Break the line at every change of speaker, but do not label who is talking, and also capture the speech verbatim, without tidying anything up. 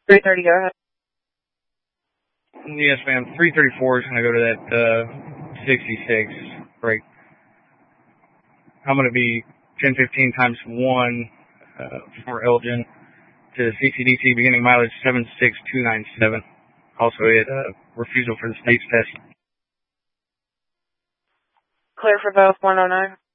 three thirty, go ahead.
Yes, ma'am. three thirty-four is going to go to that uh, sixty-six break. I'm going to be ten fifteen times one uh, for Elgin to C C D C beginning mileage seven six two nine seven. Also a uh, refusal for the state's test.
Clear for both one oh nine.